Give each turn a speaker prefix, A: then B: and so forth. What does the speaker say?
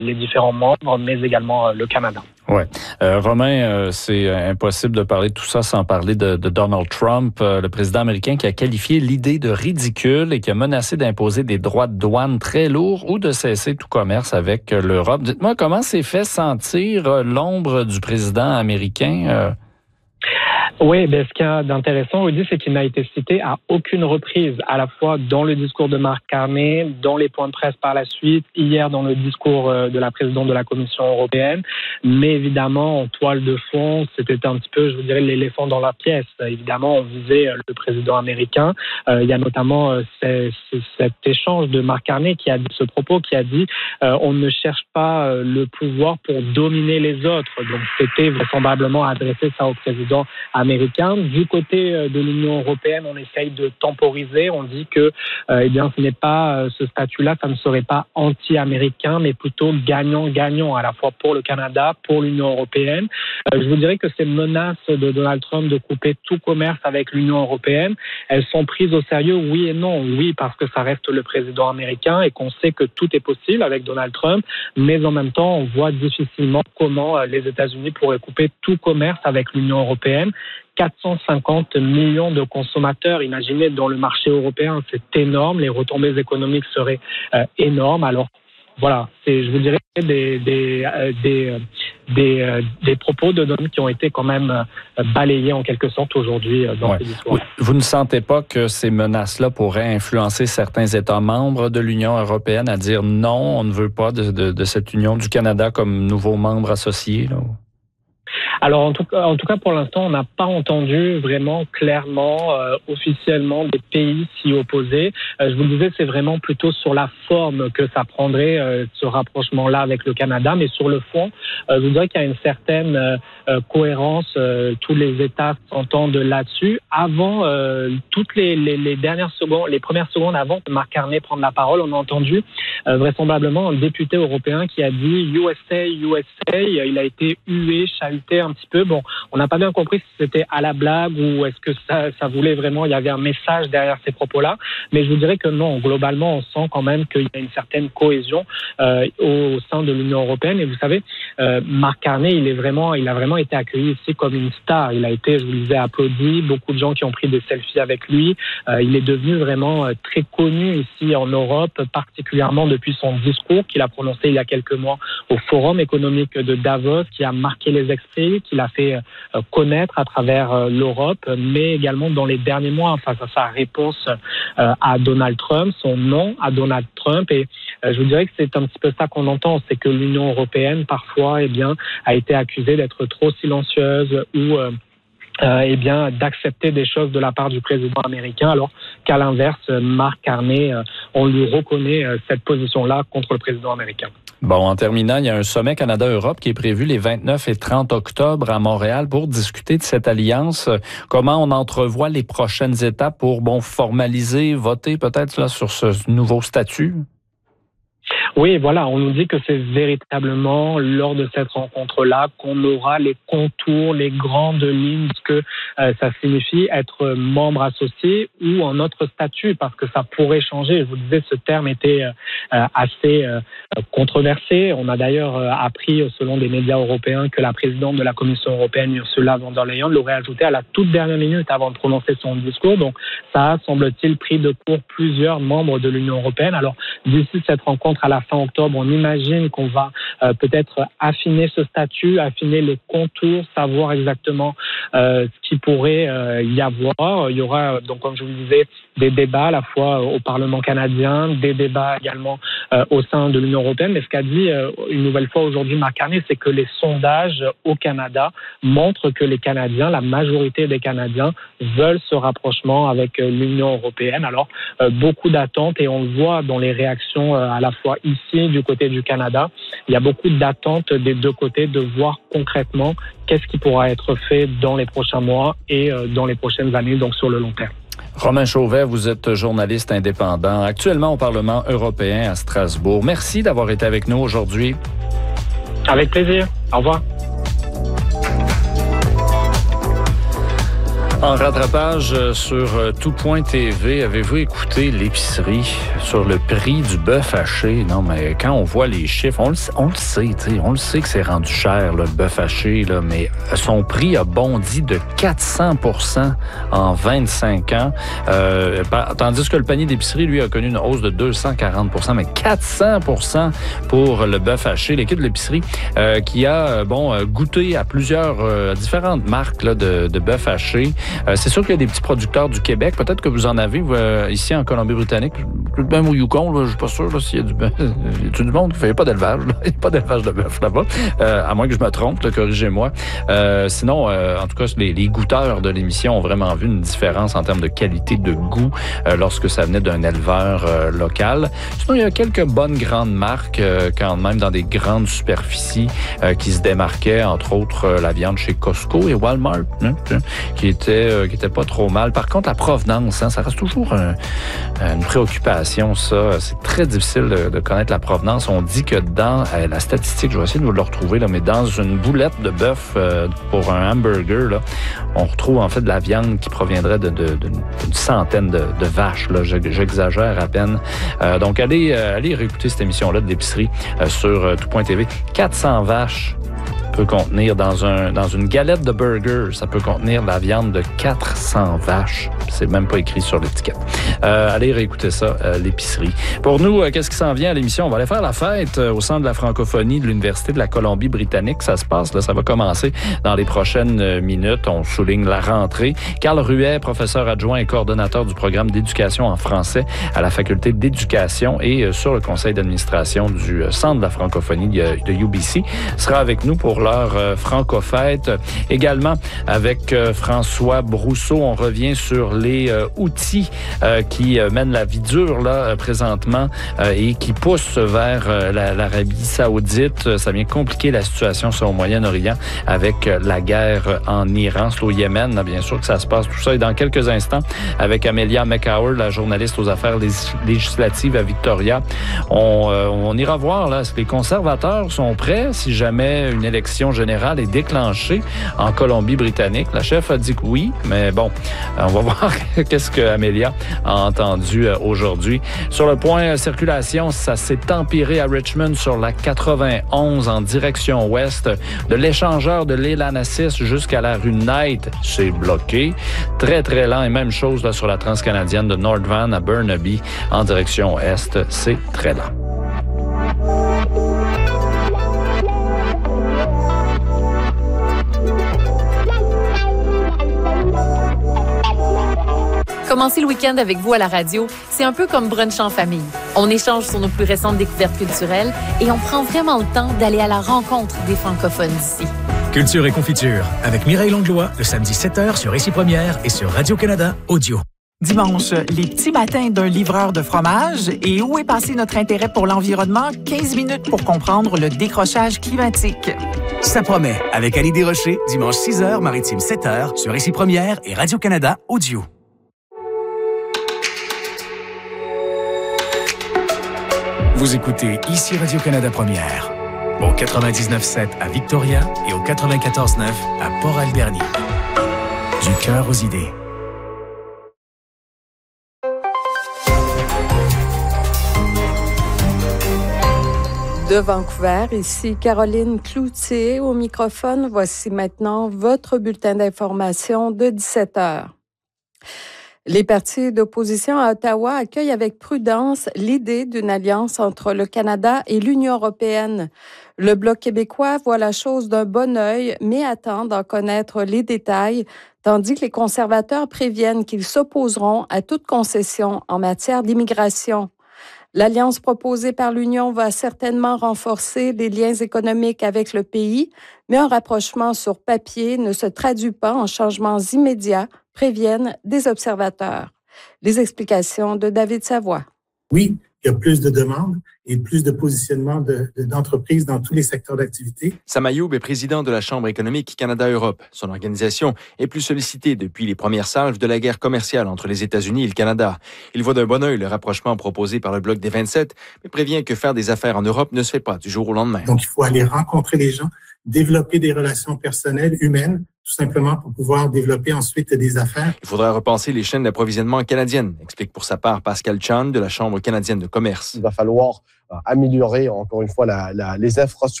A: les différents membres, mais également le Canada.
B: Ouais. Romain, c'est impossible de parler de tout ça sans parler de Donald Trump, le président américain qui a qualifié l'idée de ridicule et qui a menacé d'imposer des droits de douane très lourds ou de cesser tout commerce avec l'Europe. Dites-moi, comment s'est fait sentir l'ombre du président américain?
A: Oui, ce qu'il y a d'intéressant, Rudy, c'est qu'il n'a été cité à aucune reprise, à la fois dans le discours de Mark Carney, dans les points de presse par la suite, hier dans le discours de la présidente de la Commission européenne, mais évidemment, en toile de fond, c'était un petit peu, je vous dirais, l'éléphant dans la pièce. Évidemment, on visait le président américain. Il y a notamment cet échange de Mark Carney qui a dit ce propos, qui a dit on ne cherche pas le pouvoir pour dominer les autres. Donc, c'était vraisemblablement adressé ça au président américain. Du côté de l'Union européenne, on essaye de temporiser. On dit que ce n'est pas ce statut-là, ça ne serait pas anti-américain, mais plutôt gagnant-gagnant, à la fois pour le Canada, pour l'Union européenne. Je vous dirais que ces menaces de Donald Trump de couper tout commerce avec l'Union européenne, elles sont prises au sérieux, oui et non. Oui, parce que ça reste le président américain et qu'on sait que tout est possible avec Donald Trump, mais en même temps, on voit difficilement comment les États-Unis pourraient couper tout commerce avec l'Union européenne. 450 millions de consommateurs, imaginez, dans le marché européen, c'est énorme, les retombées économiques seraient énormes. Alors voilà, je vous dirais des propos de Donald qui ont été quand même balayés en quelque sorte aujourd'hui dans ces discours.
B: Vous ne sentez pas que ces menaces-là pourraient influencer certains États membres de l'Union européenne à dire non, on ne veut pas de cette Union du Canada comme nouveau membre associé, là?
A: Alors en tout cas pour l'instant on n'a pas entendu vraiment clairement officiellement des pays s'y opposer. Je vous le disais, c'est vraiment plutôt sur la forme que ça prendrait ce rapprochement-là avec le Canada, mais sur le fond, je vous dirais qu'il y a une certaine cohérence. Tous les États s'entendent là-dessus. Avant toutes les dernières secondes, les premières secondes avant que Mark Carney prenne la parole, on a entendu vraisemblablement un député européen qui a dit USA, USA. Il a été hué, chahuté un petit peu. Bon, on n'a pas bien compris si c'était à la blague ou est-ce que ça voulait vraiment, il y avait un message derrière ces propos-là. Mais je vous dirais que non, globalement, on sent quand même qu'il y a une certaine cohésion au sein de l'Union européenne. Et vous savez, Mark Carney, il a vraiment été accueilli ici comme une star. Il a été, je vous le disais, applaudi. Beaucoup de gens qui ont pris des selfies avec lui. Il est devenu vraiment très connu ici en Europe, particulièrement depuis son discours qu'il a prononcé il y a quelques mois au Forum économique de Davos, qui a marqué les esprits, qu'il a fait connaître à travers l'Europe, mais également dans les derniers mois face à sa réponse à Donald Trump, son non à Donald Trump. Et je vous dirais que c'est un petit peu ça qu'on entend, c'est que l'Union européenne parfois a été accusée d'être trop silencieuse ou d'accepter des choses de la part du président américain, alors qu'à l'inverse, Mark Carney, on lui reconnaît cette position-là contre le président américain.
B: Bon, en terminant, il y a un sommet Canada-Europe qui est prévu les 29 et 30 octobre à Montréal pour discuter de cette alliance. Comment on entrevoit les prochaines étapes pour formaliser, voter peut-être là, sur ce nouveau statut?
A: Oui, voilà, on nous dit que c'est véritablement lors de cette rencontre-là qu'on aura les contours, les grandes lignes de ce que ça signifie être membre associé ou un autre statut, parce que ça pourrait changer. Je vous disais, ce terme était assez controversé. On a d'ailleurs appris, selon des médias européens, que la présidente de la Commission européenne, Ursula von der Leyen, l'aurait ajouté à la toute dernière minute avant de prononcer son discours. Donc ça a, semble-t-il, pris de court plusieurs membres de l'Union européenne. Alors, d'ici cette rencontre à la fin octobre, on imagine qu'on va peut-être affiner ce statut, affiner les contours, savoir exactement ce qui pourrait y avoir. Il y aura, donc, comme je vous le disais, des débats à la fois au Parlement canadien, des débats également au sein de l'Union européenne. Mais ce qu'a dit une nouvelle fois aujourd'hui Mark Carney, c'est que les sondages au Canada montrent que les Canadiens, la majorité des Canadiens, veulent ce rapprochement avec l'Union européenne. Alors, beaucoup d'attentes, et on le voit dans les réactions à la fois ici, du côté du Canada. Il y a beaucoup d'attentes des deux côtés de voir concrètement qu'est-ce qui pourra être fait dans les prochains mois et dans les prochaines années, donc sur le long terme.
B: Romain Chauvet, vous êtes journaliste indépendant, actuellement au Parlement européen à Strasbourg. Merci d'avoir été avec nous aujourd'hui.
A: Avec plaisir. Au revoir.
B: En rattrapage sur Tout.tv, avez-vous écouté l'épicerie? sur le prix du bœuf haché. Non, mais quand on voit les chiffres, on le sait, on le sait que c'est rendu cher, là, le bœuf haché, là, mais son prix a bondi de 400% en 25 ans, tandis que le panier d'épicerie, lui, a connu une hausse de 240%, mais 400% pour le bœuf haché. L'équipe de l'épicerie qui a goûté à plusieurs différentes marques là, de bœuf haché. C'est sûr qu'il y a des petits producteurs du Québec. Peut-être que vous en avez ici en Colombie-Britannique. Même au Yukon, là, je suis pas sûr s'il y a du monde qui fait pas d'élevage. Il n'y a pas d'élevage de bœuf là-bas. À moins que je me trompe, là, corrigez-moi. Sinon, en tout cas, les goûteurs de l'émission ont vraiment vu une différence en termes de qualité de goût lorsque ça venait d'un éleveur local. Sinon, il y a quelques bonnes grandes marques quand même dans des grandes superficies qui se démarquaient, entre autres la viande chez Costco et Walmart, qui était pas trop mal. Par contre, la provenance, ça reste toujours une préoccupation, ça. C'est très difficile de connaître la provenance. On dit que dans la statistique, je vais essayer de vous le retrouver, là, mais dans une boulette de bœuf pour un hamburger, là, on retrouve en fait de la viande qui proviendrait d'une centaine de vaches. Là. J'exagère à peine. Donc, allez réécouter cette émission-là de l'épicerie sur tout.tv. 400 vaches peut contenir dans une galette de burger, ça peut contenir la viande de 400 vaches. C'est même pas écrit sur l'étiquette. Allez réécouter ça, l'épicerie. Pour nous, qu'est-ce qui s'en vient à l'émission? On va aller faire la fête au Centre de la francophonie de l'Université de la Colombie-Britannique. Ça se passe, là, ça va commencer dans les prochaines minutes. On souligne la rentrée. Carl Ruet, professeur adjoint et coordonnateur du programme d'éducation en français à la faculté d'éducation et sur le conseil d'administration du Centre de la francophonie de UBC, sera avec nous pour leur francofête. Également, avec François Brousseau, on revient sur les outils qui mènent la vie dure là présentement et qui poussent vers l'Arabie saoudite. Ça vient compliquer la situation sur le Moyen-Orient avec la guerre en Iran. C'est au Yémen, là, bien sûr que ça se passe tout ça. Et dans quelques instants, avec Amelia McHoward, la journaliste aux affaires législatives à Victoria, on ira voir là, si les conservateurs sont prêts si jamais une élection générale est déclenchée en Colombie-Britannique. La chef a dit que oui, mais bon, on va voir qu'est-ce que Amelia a entendu aujourd'hui. Sur le point circulation, ça s'est empiré à Richmond sur la 91 en direction ouest. De l'échangeur de l'île Annacis jusqu'à la rue Knight, c'est bloqué. Très, très lent. Et même chose là, sur la transcanadienne de North Van à Burnaby en direction est. C'est très lent.
C: Commencer le week-end avec vous à la radio, c'est un peu comme brunch en famille. On échange sur nos plus récentes découvertes culturelles et on prend vraiment le temps d'aller à la rencontre des francophones d'ici.
D: Culture et confiture avec Mireille Langlois, le samedi 7h sur Récit Première et sur Radio-Canada Audio.
E: Dimanche, les petits matins d'un livreur de fromage et où est passé notre intérêt pour l'environnement? 15 minutes pour comprendre le décrochage climatique.
D: Ça promet avec Annie Desrochers, dimanche 6h, maritime 7h sur Récit Première et Radio-Canada Audio. Vous écoutez ici Radio-Canada Première, au 99.7 à Victoria et au 94.9 à Port-Alberni. Du cœur aux idées.
F: De Vancouver, ici Caroline Cloutier au microphone. Voici maintenant votre bulletin d'information de 17 heures. Les partis d'opposition à Ottawa accueillent avec prudence l'idée d'une alliance entre le Canada et l'Union européenne. Le Bloc québécois voit la chose d'un bon œil, mais attend d'en connaître les détails, tandis que les conservateurs préviennent qu'ils s'opposeront à toute concession en matière d'immigration. L'alliance proposée par l'Union va certainement renforcer les liens économiques avec le pays, mais un rapprochement sur papier ne se traduit pas en changements immédiats, préviennent des observateurs. Les explications de David Savoie.
G: Oui, il y a plus de demandes et plus de positionnement d'entreprises dans tous les secteurs d'activité.
H: Sam Ayoub est président de la Chambre économique Canada-Europe. Son organisation est plus sollicitée depuis les premières salves de la guerre commerciale entre les États-Unis et le Canada. Il voit d'un bon œil le rapprochement proposé par le Bloc des 27, mais prévient que faire des affaires en Europe ne se fait pas du jour au lendemain.
G: Donc, il faut aller rencontrer les gens, développer des relations personnelles, humaines, tout simplement pour pouvoir développer ensuite des affaires.
H: Il faudra repenser les chaînes d'approvisionnement canadiennes, explique pour sa part Pascal Chan de la Chambre canadienne de commerce.
I: Il va falloir améliorer, encore une fois, les infrastructures